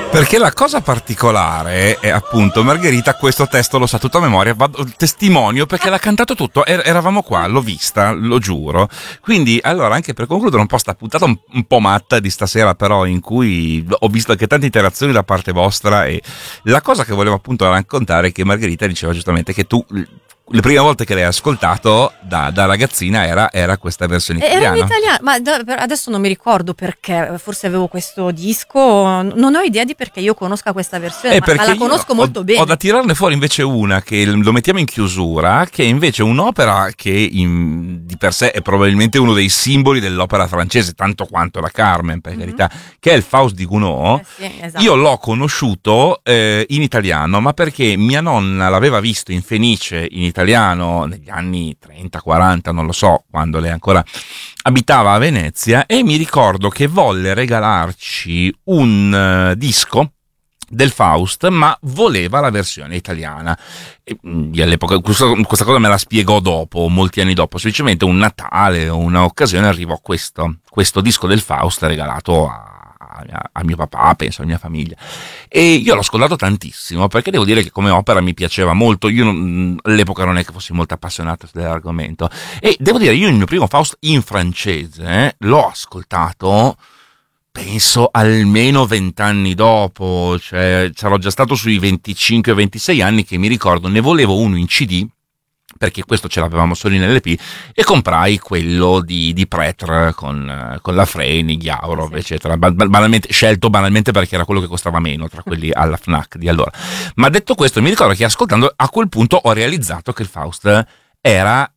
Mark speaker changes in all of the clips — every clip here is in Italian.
Speaker 1: Perché la cosa particolare è appunto Margherita questo testo lo sa tutto a memoria, testimonio perché l'ha cantato tutto, eravamo qua, l'ho vista, lo giuro. Quindi allora anche per concludere un po' sta puntata un po' matta di stasera, però in cui ho visto anche tante interazioni da parte vostra, e la cosa che volevo appunto raccontare è che Margherita diceva giustamente che tu le prime volte che l'hai ascoltato da ragazzina era questa versione italiana.
Speaker 2: Era in italiano, ma adesso non mi ricordo perché, forse avevo questo disco, non ho idea di perché io conosca questa versione, ma la conosco molto bene.
Speaker 1: Ho da tirarne fuori invece una che lo mettiamo in chiusura, che è invece un'opera che di per sé è probabilmente uno dei simboli dell'opera francese, tanto quanto la Carmen, per carità, che è il Faust di Gounod.
Speaker 2: Sì, esatto.
Speaker 1: Io l'ho conosciuto in italiano, ma perché mia nonna l'aveva visto in Fenice in italiano negli anni 30-40, non lo so, quando lei ancora abitava a Venezia, e mi ricordo che volle regalarci un disco del Faust, ma voleva la versione italiana. E all'epoca questa cosa me la spiegò dopo, molti anni dopo, semplicemente un Natale o un'occasione arrivò questo disco del Faust regalato a mio papà, penso, alla mia famiglia, e io l'ho ascoltato tantissimo perché devo dire che come opera mi piaceva molto. Io all'epoca non è che fossi molto appassionato dell'argomento, e devo dire io il mio primo Faust in francese l'ho ascoltato penso almeno 20 anni dopo, cioè sarò già stato sui 25-26 anni che mi ricordo ne volevo uno in CD, perché questo ce l'avevamo solo in LP, e comprai quello di Pretre con la Freni, Ghiauro, eccetera, scelto banalmente perché era quello che costava meno tra quelli alla Fnac di allora. Ma detto questo, mi ricordo che ascoltando a quel punto ho realizzato che il Faust era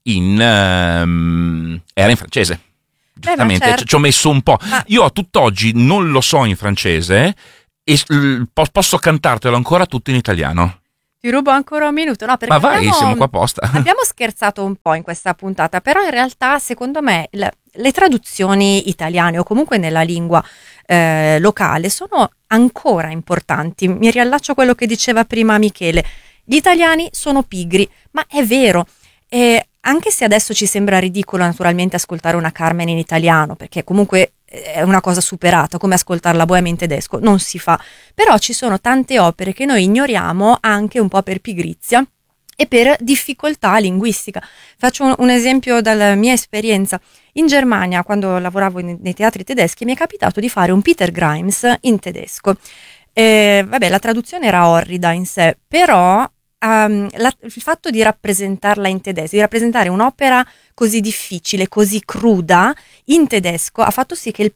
Speaker 1: in francese. Giustamente,
Speaker 2: certo.
Speaker 1: Ci ho messo un po'. Io a tutt'oggi non lo so in francese e posso cantartelo ancora tutto in italiano.
Speaker 2: Ti rubo ancora un minuto, no? Perché
Speaker 1: ma vai, siamo qua apposta.
Speaker 2: Abbiamo scherzato un po' in questa puntata, però in realtà secondo me le traduzioni italiane o comunque nella lingua locale sono ancora importanti. Mi riallaccio a quello che diceva prima Michele. Gli italiani sono pigri, ma è vero. Anche se adesso ci sembra ridicolo naturalmente ascoltare una Carmen in italiano, perché comunque è una cosa superata, come ascoltare la Bohème in tedesco, non si fa. Però ci sono tante opere che noi ignoriamo anche un po' per pigrizia e per difficoltà linguistica. Faccio un esempio dalla mia esperienza. In Germania, quando lavoravo nei teatri tedeschi, mi è capitato di fare un Peter Grimes in tedesco. La traduzione era orrida in sé, però il fatto di rappresentarla in tedesco, di rappresentare un'opera così difficile, così cruda in tedesco, ha fatto sì che il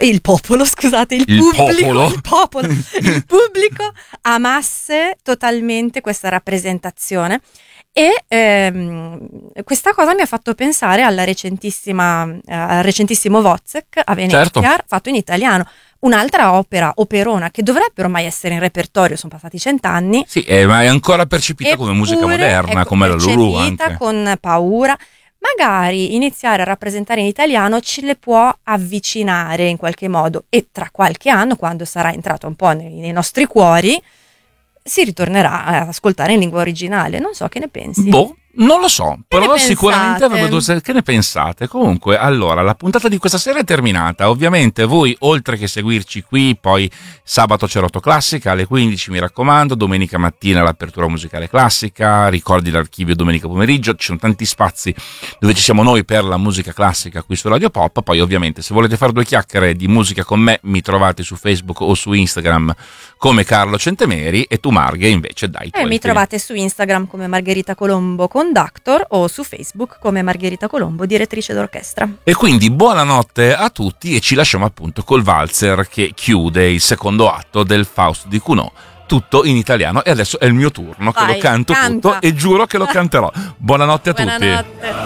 Speaker 2: pubblico amasse totalmente questa rappresentazione. E questa cosa mi ha fatto pensare al recentissimo Wozzeck a Venezia, certo, fatto in italiano. Un'altra operona che dovrebbe ormai essere in repertorio, sono passati 100 anni.
Speaker 1: Sì, ma è ancora percepita come musica moderna, come la Lulu anche.
Speaker 2: Con paura. Magari iniziare a rappresentare in italiano ce le può avvicinare in qualche modo, e tra qualche anno, quando sarà entrato un po' nei nostri cuori, si ritornerà ad ascoltare in lingua originale. Non so, che ne pensi?
Speaker 1: Non lo so, però sicuramente avrebbe. Che ne pensate? Comunque, allora, la puntata di questa sera è terminata. Ovviamente voi, oltre che seguirci qui, poi sabato c'è Rotto Classica alle 15, mi raccomando, domenica mattina l'apertura musicale classica, ricordi l'archivio domenica pomeriggio, ci sono tanti spazi dove ci siamo noi per la musica classica qui su Radio Pop. Poi ovviamente se volete fare due chiacchiere di musica con me mi trovate su Facebook o su Instagram come Carlo Centemeri, e tu Marghe invece dai.
Speaker 2: Mi trovate su Instagram come Margherita Colombo Conductor o su Facebook come Margherita Colombo direttrice d'orchestra.
Speaker 1: E quindi buonanotte a tutti, e ci lasciamo appunto col valzer che chiude il secondo atto del Faust di Gounod, tutto in italiano. E adesso è il mio turno. Vai, che lo canto tutto, e giuro che lo canterò. Buonanotte a tutti.